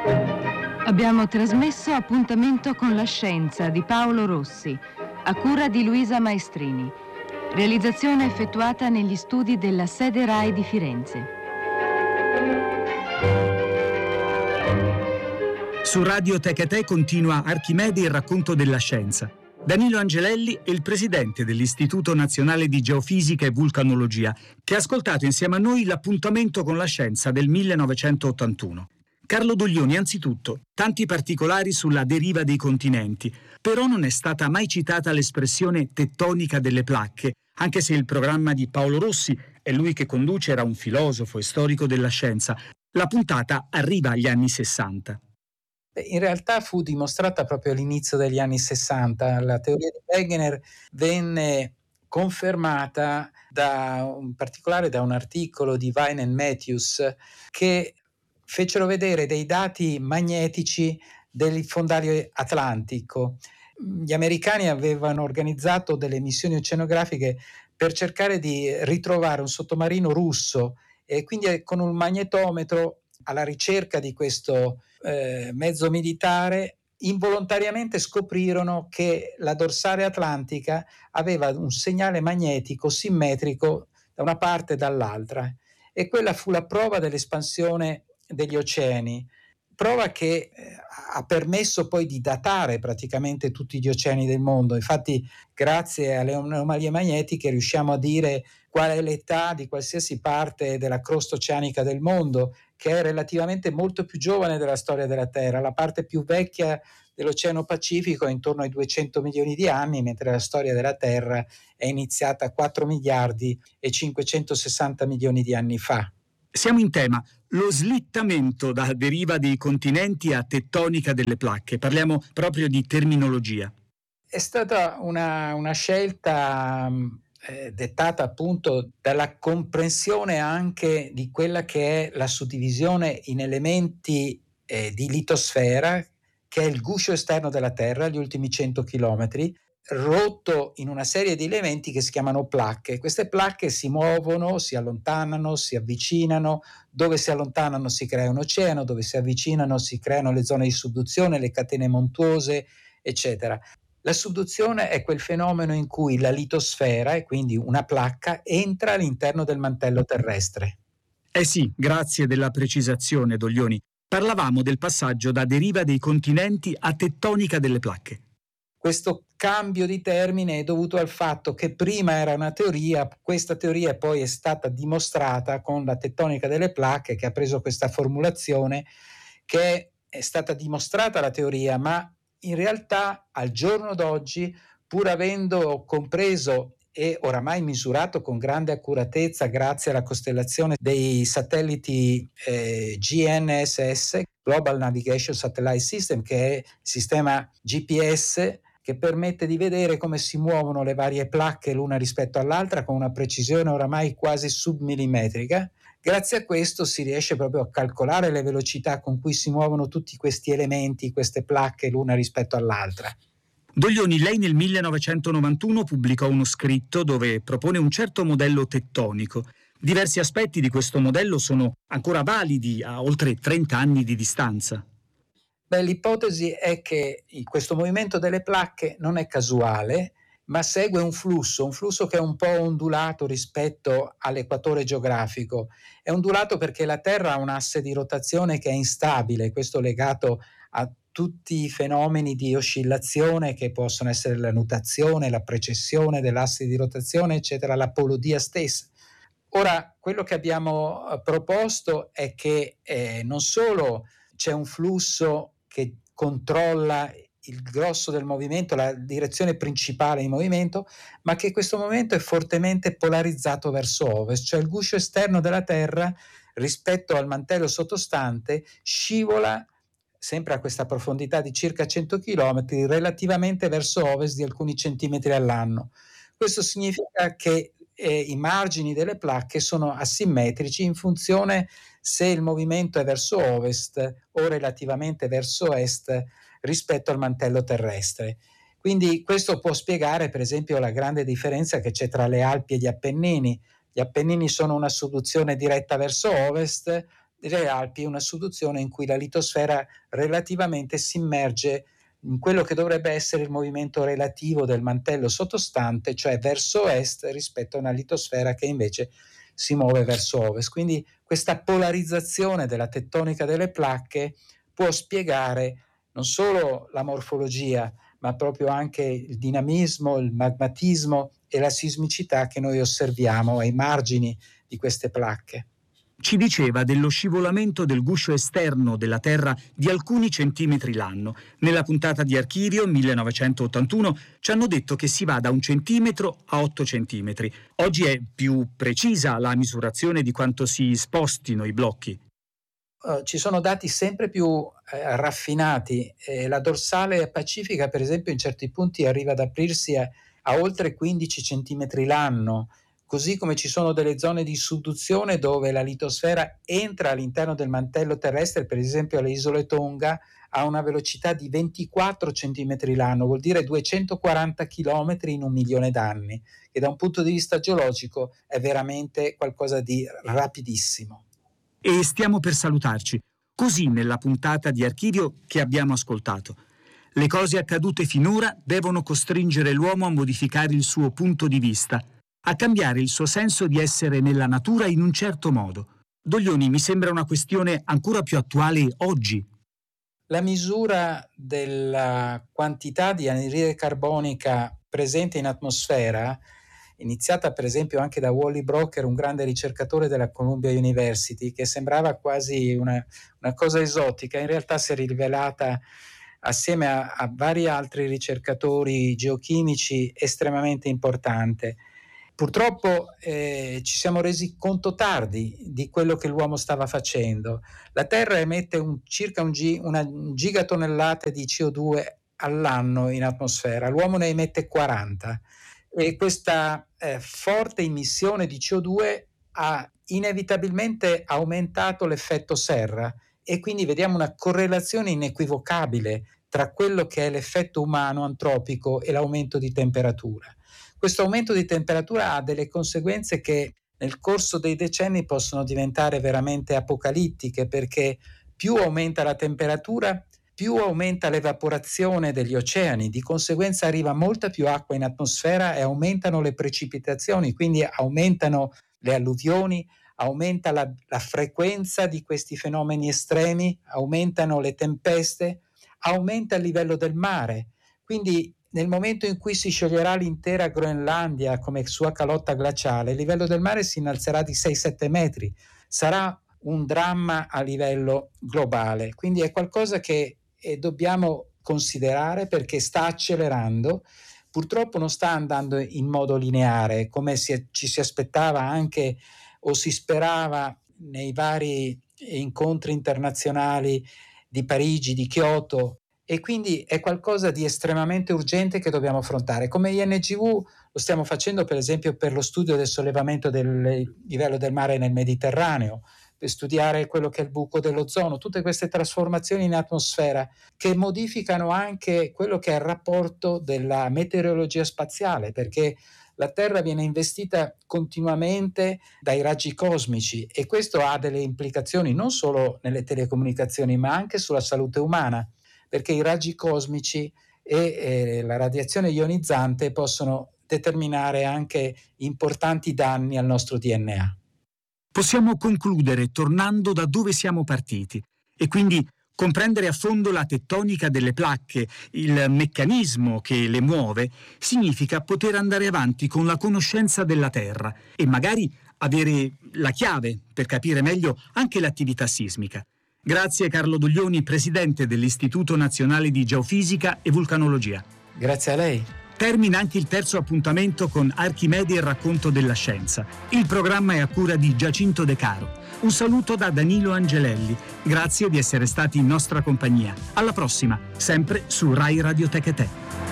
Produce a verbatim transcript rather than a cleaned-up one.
Abbiamo trasmesso Appuntamento con la scienza di Paolo Rossi, a cura di Luisa Maestrini. Realizzazione effettuata negli studi della sede RAI di Firenze. Su Radio Tecate continua Archimede, il racconto della scienza. Danilo Angelelli è il presidente dell'Istituto Nazionale di Geofisica e Vulcanologia, che ha ascoltato insieme a noi l'Appuntamento con la scienza del millenovecentottantuno. Carlo Doglioni, anzitutto, tanti particolari sulla deriva dei continenti, però non è stata mai citata l'espressione tettonica delle placche, anche se il programma di Paolo Rossi, e lui che conduce era un filosofo e storico della scienza. La puntata arriva agli anni sessanta. In realtà fu dimostrata proprio all'inizio degli anni sessanta. La teoria di Wegener venne confermata da, in particolare da un articolo di Vine and Matthews, che fecero vedere dei dati magnetici del fondario atlantico. Gli americani avevano organizzato delle missioni oceanografiche per cercare di ritrovare un sottomarino russo, e quindi con un magnetometro alla ricerca di questo eh, mezzo militare involontariamente scoprirono che la dorsale atlantica aveva un segnale magnetico simmetrico da una parte e dall'altra, e quella fu la prova dell'espansione degli oceani, prova che eh, ha permesso poi di datare praticamente tutti gli oceani del mondo. Infatti, grazie alle anomalie magnetiche riusciamo a dire qual è l'età di qualsiasi parte della crosta oceanica del mondo, che è relativamente molto più giovane della storia della Terra. La parte più vecchia dell'Oceano Pacifico è intorno ai duecento milioni di anni, mentre la storia della Terra è iniziata quattro miliardi e cinquecentosessanta milioni di anni fa. Siamo in tema, lo slittamento da deriva dei continenti a tettonica delle placche. Parliamo proprio di terminologia. È stata una, una scelta eh, dettata appunto dalla comprensione anche di quella che è la suddivisione in elementi eh, di litosfera, che è il guscio esterno della Terra, gli ultimi cento chilometri, rotto in una serie di elementi che si chiamano placche. Queste placche si muovono, si allontanano, si avvicinano. Dove si allontanano si crea un oceano, dove si avvicinano si creano le zone di subduzione, le catene montuose, eccetera. La subduzione è quel fenomeno in cui la litosfera, e quindi una placca, entra all'interno del mantello terrestre. Eh sì, grazie della precisazione, Doglioni. Parlavamo del passaggio da deriva dei continenti a tettonica delle placche. Questo cambio di termine è dovuto al fatto che prima era una teoria, questa teoria poi è stata dimostrata con la tettonica delle placche, che ha preso questa formulazione, che è stata dimostrata la teoria, ma in realtà al giorno d'oggi, pur avendo compreso e oramai misurato con grande accuratezza grazie alla costellazione dei satelliti eh, G N S S, Global Navigation Satellite System, che è il sistema G P S che permette di vedere come si muovono le varie placche l'una rispetto all'altra con una precisione oramai quasi submillimetrica. Grazie a questo si riesce proprio a calcolare le velocità con cui si muovono tutti questi elementi, queste placche l'una rispetto all'altra. Doglioni, lei nel millenovecentonovantuno pubblicò uno scritto dove propone un certo modello tettonico. Diversi aspetti di questo modello sono ancora validi a oltre trenta anni di distanza. Beh, l'ipotesi è che questo movimento delle placche non è casuale, ma segue un flusso, un flusso che è un po' ondulato rispetto all'equatore geografico. È ondulato perché la Terra ha un asse di rotazione che è instabile, questo legato a tutti i fenomeni di oscillazione che possono essere la nutazione, la precessione dell'asse di rotazione, eccetera, la polodia stessa. Ora, quello che abbiamo proposto è che eh, non solo c'è un flusso che controlla il grosso del movimento, la direzione principale di movimento, ma che questo movimento è fortemente polarizzato verso ovest, cioè il guscio esterno della Terra rispetto al mantello sottostante scivola sempre a questa profondità di circa cento chilometri relativamente verso ovest di alcuni centimetri all'anno. Questo significa che eh, i margini delle placche sono asimmetrici in funzione se il movimento è verso ovest o relativamente verso est rispetto al mantello terrestre. Quindi questo può spiegare per esempio la grande differenza che c'è tra le Alpi e gli Appennini. Gli Appennini sono una subduzione diretta verso ovest, delle Alpi è una sudduzione in cui la litosfera relativamente si immerge in quello che dovrebbe essere il movimento relativo del mantello sottostante, cioè verso est, rispetto a una litosfera che invece si muove verso ovest. Quindi questa polarizzazione della tettonica delle placche può spiegare non solo la morfologia, ma proprio anche il dinamismo, il magmatismo e la sismicità che noi osserviamo ai margini di queste placche. Ci diceva dello scivolamento del guscio esterno della Terra di alcuni centimetri l'anno. Nella puntata di Archivio millenovecentottantuno ci hanno detto che si va da un centimetro a otto centimetri. Oggi è più precisa la misurazione di quanto si spostino i blocchi. Uh, ci sono dati sempre più eh, raffinati. Eh, la dorsale pacifica, per esempio, in certi punti arriva ad aprirsi a, a oltre quindici centimetri l'anno. Così come ci sono delle zone di subduzione dove la litosfera entra all'interno del mantello terrestre, per esempio alle isole Tonga, a una velocità di ventiquattro centimetri l'anno, vuol dire duecentoquaranta chilometri in un milione d'anni, che da un punto di vista geologico è veramente qualcosa di rapidissimo. E stiamo per salutarci, così nella puntata di Archivio che abbiamo ascoltato. Le cose accadute finora devono costringere l'uomo a modificare il suo punto di vista, a cambiare il suo senso di essere nella natura in un certo modo. Doglioni, mi sembra una questione ancora più attuale oggi. La misura della quantità di anidride carbonica presente in atmosfera, iniziata per esempio anche da Wally Brocker, un grande ricercatore della Columbia University, che sembrava quasi una, una cosa esotica, in realtà si è rivelata assieme a, a vari altri ricercatori geochimici estremamente importante. Purtroppo eh, ci siamo resi conto tardi di quello che l'uomo stava facendo. La Terra emette un, circa un gi, una gigatonnellate di C O due all'anno in atmosfera, l'uomo ne emette quaranta e questa eh, forte emissione di C O due ha inevitabilmente aumentato l'effetto serra e quindi vediamo una correlazione inequivocabile tra quello che è l'effetto umano antropico e l'aumento di temperatura. Questo aumento di temperatura ha delle conseguenze che nel corso dei decenni possono diventare veramente apocalittiche, perché più aumenta la temperatura, più aumenta l'evaporazione degli oceani, di conseguenza arriva molta più acqua in atmosfera e aumentano le precipitazioni, quindi aumentano le alluvioni, aumenta la, la frequenza di questi fenomeni estremi, aumentano le tempeste, aumenta il livello del mare. Quindi nel momento in cui si scioglierà l'intera Groenlandia come sua calotta glaciale, il livello del mare si innalzerà di sei sette metri. Sarà un dramma a livello globale. Quindi è qualcosa che eh, dobbiamo considerare perché sta accelerando. Purtroppo non sta andando in modo lineare, come si, ci si aspettava anche o si sperava nei vari incontri internazionali di Parigi, di Kyoto, e quindi è qualcosa di estremamente urgente che dobbiamo affrontare. Come I N G V lo stiamo facendo per esempio per lo studio del sollevamento del livello del mare nel Mediterraneo, per studiare quello che è il buco dell'ozono, tutte queste trasformazioni in atmosfera che modificano anche quello che è il rapporto della meteorologia spaziale, perché la Terra viene investita continuamente dai raggi cosmici e questo ha delle implicazioni non solo nelle telecomunicazioni ma anche sulla salute umana, perché i raggi cosmici e eh, la radiazione ionizzante possono determinare anche importanti danni al nostro D N A. Possiamo concludere tornando da dove siamo partiti e quindi comprendere a fondo la tettonica delle placche, il meccanismo che le muove, significa poter andare avanti con la conoscenza della Terra e magari avere la chiave per capire meglio anche l'attività sismica. Grazie Carlo Doglioni, presidente dell'Istituto Nazionale di Geofisica e Vulcanologia. Grazie a lei. Termina anche il terzo appuntamento con Archimede e il racconto della scienza. Il programma è a cura di Giacinto De Caro. Un saluto da Danilo Angelelli. Grazie di essere stati in nostra compagnia. Alla prossima, sempre su Rai Radioteche Te.